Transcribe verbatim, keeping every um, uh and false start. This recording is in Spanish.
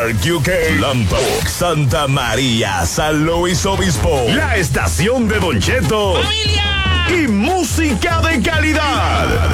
Park, U K, Lampa, Santa María, San Luis Obispo. La estación de Don Cheto. ¡Familia! Y música de calidad.